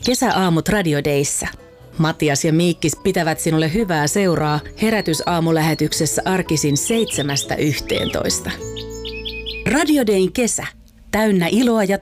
Kesäaamut Radio Dayssä. Matias ja Miikkis pitävät sinulle hyvää seuraa herätysaamulähetyksessä arkisin 7–11. Radio Dayn kesä. Täynnä iloa ja